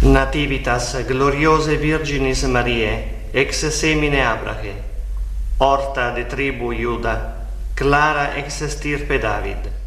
Nativitas gloriose Virginis Mariae, ex semine Abrahe, horta de tribu Iuda, clara ex stirpe David.